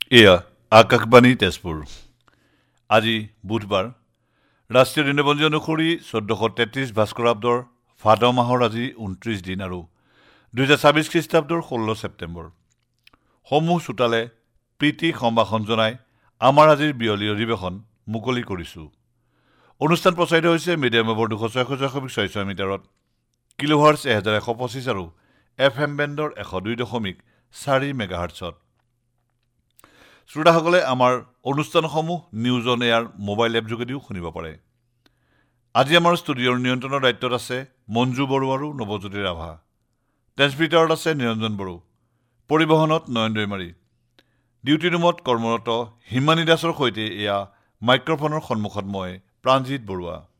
এয়া আকাশবাণী তেজপুৰ। আজি বুধবাৰ। ৰাষ্ট্ৰীয় দিনপঞ্জী অনুসৰি 1433 ভাস্কৰাব্দৰ ভাদ মাহৰ আজি 29 দিন আৰু 2026 খ্ৰীষ্টাব্দৰ 16 ছেপ্টেম্বৰ। সমূহ চোতালে প্ৰীতি সম্ভাষণ জনাই আমাৰ আজিৰ বিয়লি অধিৱেশন মুকলি কৰিছোঁ। অনুষ্ঠান প্ৰচাৰিত হৈছে মিডিয়াম ৱেভৰ 266.66 মিটাৰত, কিলোহাৰ্টছ 1125 আৰু FM বেণ্ডৰ 102.4 মেগাহাৰ্টছত। শ্ৰোতাসকলে আমাৰ অনুষ্ঠানসমূহ news on air mobile app যোগেদিও শুনিব পাৰে। আজি আমাৰ ষ্টুডিঅ'ৰ নিয়ন্ত্ৰণৰ দায়িত্বত আছে মঞ্জু বড়ো আৰু নৱজ্যোতি ৰাভা। ট্ৰেন্সমিটাৰত আছে নিৰঞ্জন বড়ো। পৰিবহণত নয়ন দৈমাৰী। ডিউটি ৰুমত কৰ্মৰত হিমানী দাসৰ সৈতে এয়া মাইক্ৰফোনৰ সন্মুখত মই প্ৰাণজিৎ বৰুৱা।